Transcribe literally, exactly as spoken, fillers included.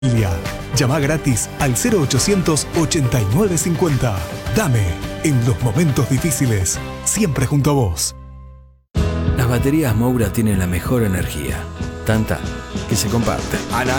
Llama gratis al cero ochocientos ochenta y nueve cincuenta. Dame, en los momentos difíciles, siempre junto a vos. Las baterías Moura tienen la mejor energía, tanta que se comparte. Ana